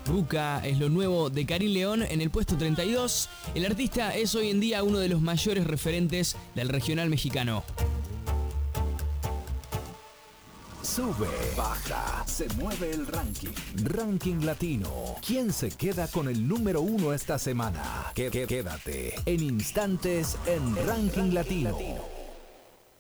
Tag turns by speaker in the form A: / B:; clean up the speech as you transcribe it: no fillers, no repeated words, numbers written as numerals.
A: Ruca es lo nuevo de Karim León en el puesto 32. El artista es hoy en día uno de los mayores referentes del regional mexicano.
B: Sube, baja, se mueve el ranking. Ranking Latino. ¿Quién se queda con el número 1 esta semana? Quédate en instantes en Ranking Latino.